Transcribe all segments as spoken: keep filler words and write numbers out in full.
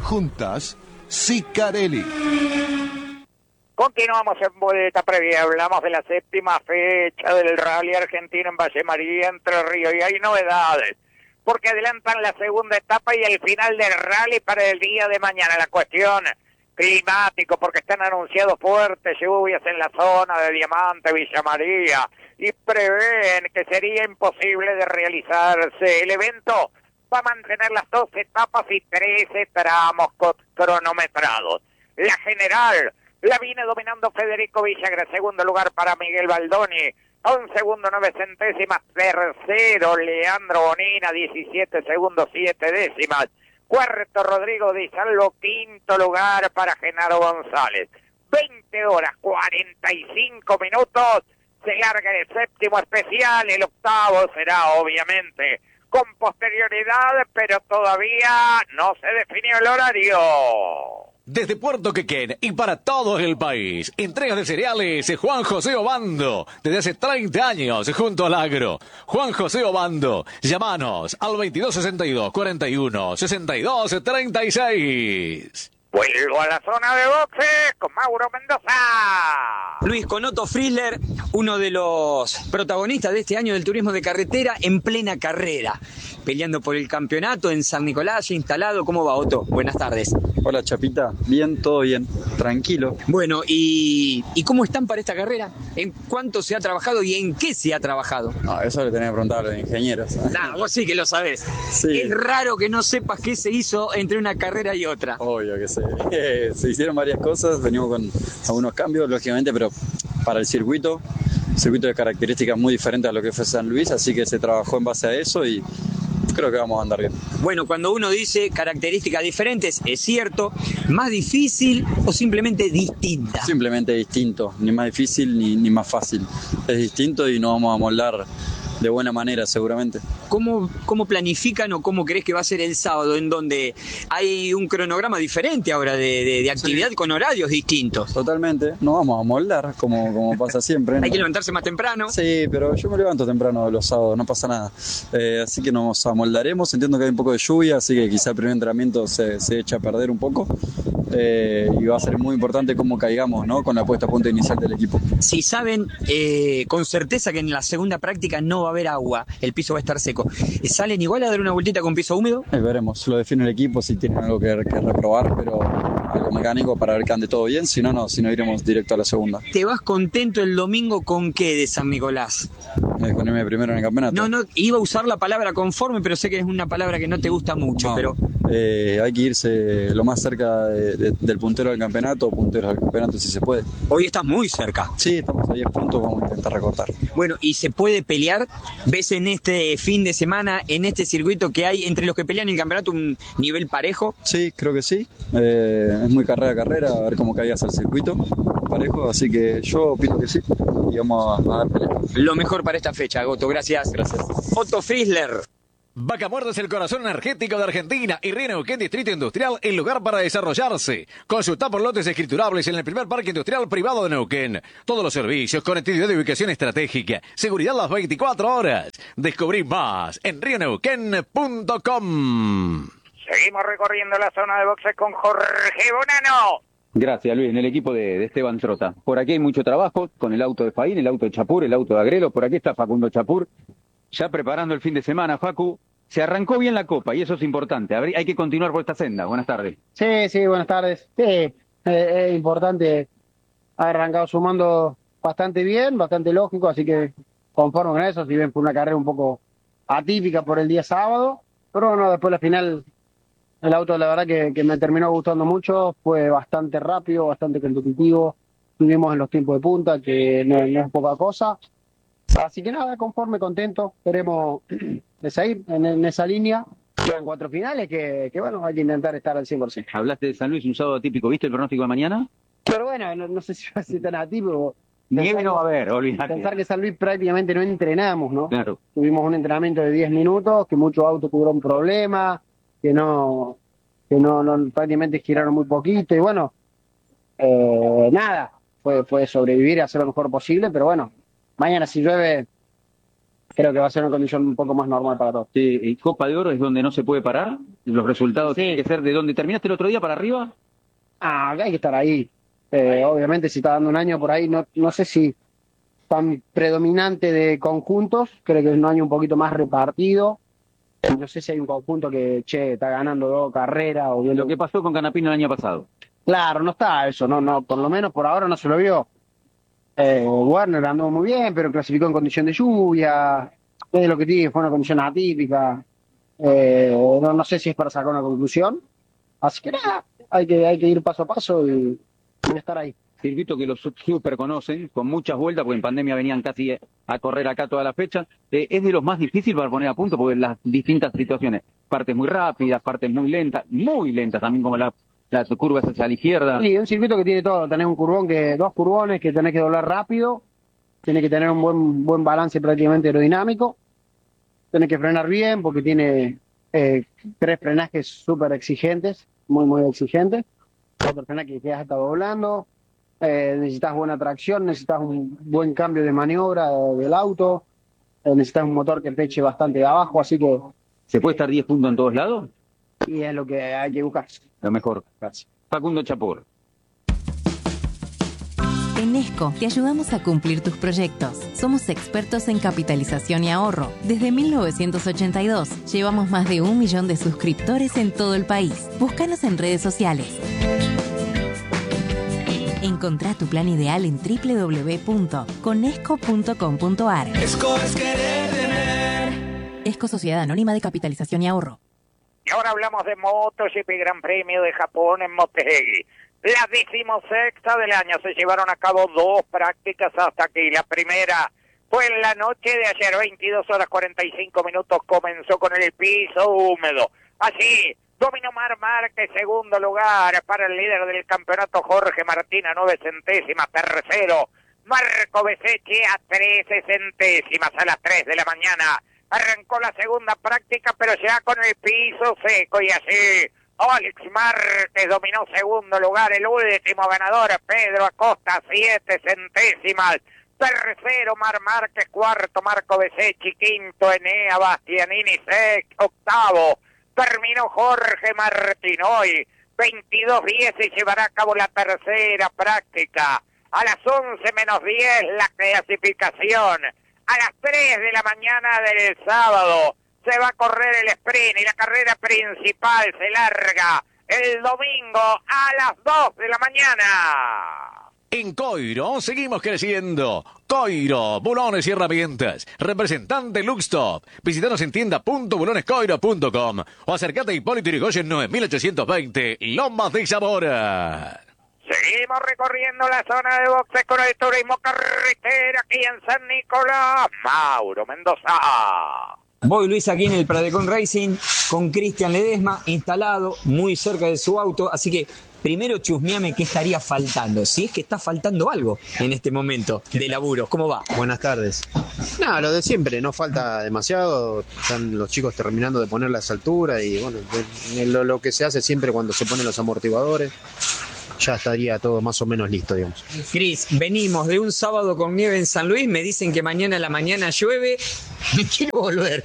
Juntas, Sicarelli. Continuamos en vuelta previa, hablamos de la séptima fecha del Rally Argentino en Valle María, Entre Ríos, y hay novedades, porque adelantan la segunda etapa y el final del rally para el día de mañana. La cuestión climático, porque están anunciados fuertes lluvias en la zona de Diamante, Villa María, y prevén que sería imposible de realizarse. El evento va a mantener las dos etapas y trece tramos cronometrados. La general la viene dominando Federico Villagra, segundo lugar para Miguel Baldoni, a un segundo nueve centésimas, tercero Leandro Bonina, diecisiete segundos siete décimas, cuarto Rodrigo Di Salvo, quinto lugar para Genaro González. veinte horas cuarenta y cinco minutos, se larga el séptimo especial, el octavo será obviamente con posterioridad, pero todavía no se definió el horario. Desde Puerto Quequén y para todo el país, entregas de cereales Juan José Obando, desde hace treinta años junto al agro. Juan José Obando, llámanos al veintidós sesenta y dos, cuarenta y uno, sesenta y dos, treinta y seis. Vuelvo a la zona de boxes con Mauro Mendoza. Luis, con Otto Frizzler, uno de los protagonistas de este año del turismo de carretera en plena carrera, peleando por el campeonato en San Nicolás, instalado. ¿Cómo va, Otto? Buenas tardes. Hola, Chapita. Bien, todo bien. Tranquilo. Bueno, ¿y, ¿y cómo están para esta carrera? ¿En cuánto se ha trabajado y en qué se ha trabajado? No, eso le tenés que preguntar a los ingenieros. Nah, vos sí que lo sabés. Sí. Es raro que no sepas qué se hizo entre una carrera y otra. Obvio que sé. Se hicieron varias cosas, venimos con algunos cambios, lógicamente, pero para el circuito, circuito de características muy diferentes a lo que fue San Luis, así que se trabajó en base a eso y creo que vamos a andar bien. Bueno, cuando uno dice características diferentes, es cierto, ¿más difícil o simplemente distinta? Simplemente distinto, ni más difícil ni, ni más fácil. Es distinto y nos vamos a moldar de buena manera seguramente. ¿Cómo, ¿Cómo planifican o cómo crees que va a ser el sábado, en donde hay un cronograma diferente ahora de, de, de actividad, sí, con horarios distintos? Totalmente, nos vamos a moldar como, como pasa siempre. Hay ¿no? que levantarse más temprano. Sí, pero yo me levanto temprano los sábados, no pasa nada. Eh, así que nos amoldaremos, entiendo que hay un poco de lluvia, así que quizá el primer entrenamiento se, se echa a perder un poco. Eh, y va a ser muy importante cómo caigamos, ¿no? Con la puesta a punto inicial del equipo. Si saben eh, con certeza que en la segunda práctica no va a haber agua, el piso va a estar seco, ¿salen igual a dar una vueltita con piso húmedo? Eh, veremos, lo define el equipo si tienen algo que, que reprobar, pero algo mecánico para ver que ande todo bien, si no, no, si no iremos directo a la segunda. ¿Te vas contento el domingo con qué de San Nicolás? Eh, con irme primero en el campeonato. No, no, iba a usar la palabra conforme, pero sé que es una palabra que no te gusta mucho, no, pero... Eh, hay que irse lo más cerca de, de, del puntero del campeonato, o punteros del campeonato si se puede. Hoy estás muy cerca. Sí, estamos a diez puntos, vamos a intentar recortar. Bueno, ¿y se puede pelear? ¿Ves en este fin de semana, en este circuito que hay entre los que pelean en el campeonato un nivel parejo? Sí, creo que sí. Eh, es muy carrera a carrera, a ver cómo caigas al circuito parejo, así que yo opino que sí y vamos a, a dar pelea. Lo mejor para esta fecha, Otto, gracias. Gracias. Otto Frizzler. Vaca Muerta es el corazón energético de Argentina y Río Neuquén Distrito Industrial, el lugar para desarrollarse. Consulta por lotes escriturables en el primer parque industrial privado de Neuquén. Todos los servicios, conectividad de ubicación estratégica, seguridad las veinticuatro horas. Descubrí más en río neuquén punto com. Seguimos recorriendo la zona de boxes con Jorge Bonano. Gracias, Luis, en el equipo de, de Esteban Trota. Por aquí hay mucho trabajo con el auto de Faín, el auto de Chapur, el auto de Agrelo. Por aquí está Facundo Chapur, ya preparando el fin de semana. Facu, se arrancó bien la Copa y eso es importante. Hay que continuar por esta senda. Buenas tardes. Sí, sí, buenas tardes. Sí, eh, es importante haber arrancado sumando bastante bien, bastante lógico, así que conforme con eso, si bien fue una carrera un poco atípica por el día sábado, pero bueno, después la final, el auto la verdad que, que me terminó gustando mucho, fue bastante rápido, bastante competitivo, estuvimos en los tiempos de punta, que no, no es poca cosa. Así que nada, conforme, contento, esperemos de seguir en, en esa línea. Quedan cuatro finales que, que, bueno, hay que intentar estar al cien por ciento. Hablaste de San Luis, un sábado típico, ¿viste el pronóstico de mañana? Pero bueno, no, no sé si va a ser tan atípico. Nieve no va a haber, olvidate. Pensar que San Luis prácticamente no entrenamos, ¿no? Claro. Tuvimos un entrenamiento de diez minutos, que muchos autos tuvieron problemas, que no, que no, no prácticamente giraron muy poquito, y bueno, eh, nada, fue, fue sobrevivir y hacer lo mejor posible, pero bueno, mañana si llueve creo que va a ser una condición un poco más normal para todos. Sí, y Copa de Oro es donde no se puede parar. Los resultados Sí. tienen que ser de donde terminaste el otro día para arriba. Ah, acá hay que estar ahí. Eh, obviamente, si está dando un año por ahí, no, no sé si tan predominante de conjuntos, creo que es un año un poquito más repartido. No sé si hay un conjunto que, che, está ganando dos carreras o bien Lo que pasó con Canapino el año pasado. Claro, no está eso, no, no, por lo menos por ahora no se lo vio. Eh, Werner andó muy bien, pero clasificó en condición de lluvia. Es lo que tiene, fue una condición atípica. Eh, no, no sé si es para sacar una conclusión. Así que nada, hay que, hay que ir paso a paso y, y estar ahí. Circuito que los super conocen, con muchas vueltas, porque en pandemia venían casi a correr acá todas las fechas. Eh, es de los más difíciles para poner a punto, porque las distintas situaciones, partes muy rápidas, partes muy lentas, muy lentas también, como la, las curvas hacia la izquierda. Sí, un circuito que tiene todo. Tenés un curvón que, dos curvones que tenés que doblar rápido, tiene que tener un buen, buen balance prácticamente aerodinámico, tenés que frenar bien porque tiene eh, tres frenajes súper exigentes, muy, muy exigentes. Otro frenaje que quedas hasta doblando. Eh, necesitas buena tracción, necesitas un buen cambio de maniobra eh, del auto, eh, necesitas un motor que te eche bastante de abajo, así que ¿Se puede estar diez puntos en todos lados? y es lo que hay que buscar. Lo mejor. Gracias. Facundo Chapur. En ESCO te ayudamos a cumplir tus proyectos. Somos expertos en capitalización y ahorro. Desde mil novecientos ochenta y dos llevamos más de un millón de suscriptores en todo el país. Búscanos en redes sociales. Encontrá tu plan ideal en doble u doble u doble u punto conesco punto com punto a r. ESCO es querer tener. ESCO Sociedad Anónima de Capitalización y Ahorro. Y ahora hablamos de MotoGP Gran Premio de Japón en Motegi. La decimosexta del año. Se llevaron a cabo dos prácticas hasta aquí. La primera fue en la noche de ayer, veintidós horas cuarenta y cinco minutos. Comenzó con el piso húmedo. Así dominó Marc Márquez, segundo lugar para el líder del campeonato Jorge Martín a nueve centésimas. Tercero, Marco Bezzecchi a trece centésimas. A las tres de la mañana arrancó la segunda práctica, pero ya con el piso seco y así Alex Márquez dominó segundo lugar, el último ganador Pedro Acosta, siete centésimas. Tercero Marc Márquez, cuarto Marco Bezzecchi, quinto Enea Bastianini, sexto, octavo terminó Jorge Martín. Hoy veintidós diez se llevará a cabo la tercera práctica. A las once menos diez la clasificación. A las tres de la mañana del sábado se va a correr el sprint y la carrera principal se larga el domingo a las dos de la mañana. En Coiro seguimos creciendo. Coiro, bulones y herramientas. Representante Luxtop. Visítanos en tienda punto bulones coiro punto com o acércate a Hipólito Yrigoyen nueve mil ochocientos veinte, Lomas de Zamora. Seguimos recorriendo la zona de boxes con el turismo carretera aquí en San Nicolás. Mauro Mendoza. Voy Luis aquí en el Pradecon Racing con Cristian Ledesma instalado muy cerca de su auto, así que primero chusmeame qué estaría faltando, si es que está faltando algo en este momento de laburo. ¿Cómo va? Buenas tardes. Nada, lo de siempre, no falta demasiado, están los chicos terminando de poner las alturas y bueno, lo, lo que se hace siempre cuando se ponen los amortiguadores, ya estaría todo más o menos listo, digamos. Cris, venimos de un sábado con nieve en San Luis, me dicen que mañana a la mañana llueve, me quiero volver.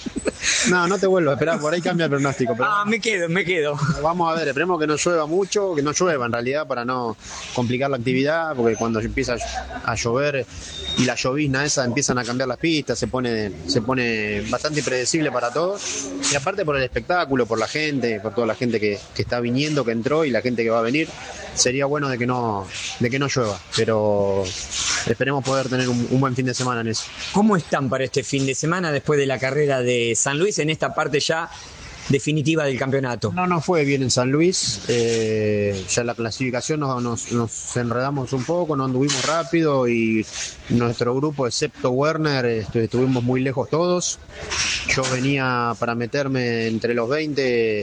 No, no te vuelvo a esperar, por ahí cambia el pronóstico. Pero ah, me quedo, me quedo. Vamos a ver, esperemos que no llueva mucho, que no llueva en realidad para no complicar la actividad, porque cuando empieza a llover y la llovizna esa empiezan a cambiar las pistas, se pone, se pone bastante impredecible para todos. Y aparte por el espectáculo, por la gente, por toda la gente que, que está viniendo, que entró y la gente que va a venir, sería bueno de que no, de que no llueva, pero esperemos poder tener un, un buen fin de semana en eso. ¿Cómo están para este fin de semana después de la carrera de San Luis en esta parte ya definitiva del campeonato? No nos fue bien en San Luis, eh, ya en la clasificación nos, nos, nos enredamos un poco, no anduvimos rápido y nuestro grupo, excepto Werner, estuvimos muy lejos todos. Yo venía para meterme entre los veinte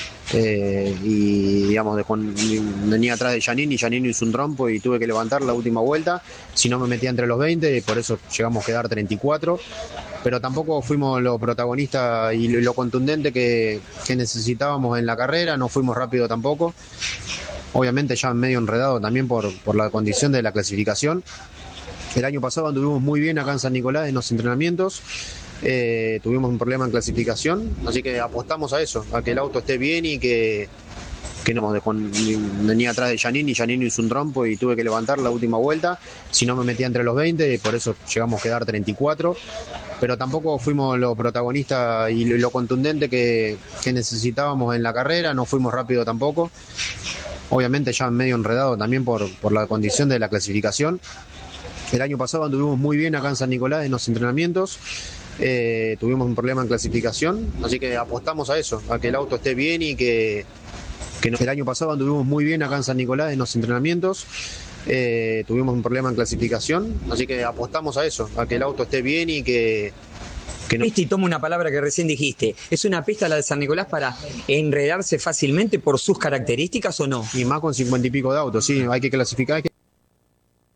eh, y digamos de, con, venía atrás de Giannini, Giannini hizo un trompo y tuve que levantar la última vuelta, si no me metía entre los veinte y por eso llegamos a quedar treinta y cuatro. Pero tampoco fuimos los protagonistas y lo contundente que, que necesitábamos en la carrera, no fuimos rápido tampoco. Obviamente ya medio enredado también por, por la condición de la clasificación. El año pasado anduvimos muy bien acá en San Nicolás en los entrenamientos. Eh, tuvimos un problema en clasificación, así que apostamos a eso, a que el auto esté bien y que, que no dejó, venía atrás de Janine y Janine hizo un trompo y tuve que levantar la última vuelta, si no me metía entre los veinte, y por eso llegamos a quedar treinta y cuatro, pero tampoco fuimos los protagonistas y lo contundente que, que necesitábamos en la carrera, no fuimos rápido tampoco, obviamente ya medio enredado también por, por la condición de la clasificación. El año pasado anduvimos muy bien acá en San Nicolás en los entrenamientos. Eh, tuvimos un problema en clasificación, así que apostamos a eso, a que el auto esté bien y que, que no. El año pasado anduvimos muy bien acá en San Nicolás en los entrenamientos. Eh, tuvimos un problema en clasificación, así que apostamos a eso, a que el auto esté bien y que, que no. Y toma una palabra que recién dijiste. ¿Es una pista la de San Nicolás para enredarse fácilmente por sus características o no? Y más con cincuenta y pico de autos, sí, hay que clasificar. Hay que